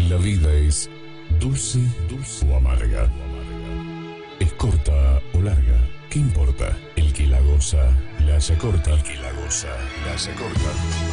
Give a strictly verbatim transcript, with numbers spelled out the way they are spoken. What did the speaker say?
La vida es dulce, dulce o amarga. Es corta o larga. ¿Qué importa? El que la goza, la haya corta. El que la goza, la haya corta.